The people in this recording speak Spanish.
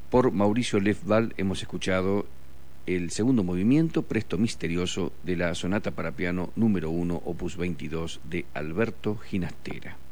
Por Mauricio Lefval hemos escuchado el segundo movimiento, Presto Misterioso, de la sonata para piano número 1, opus 22, de Alberto Ginastera.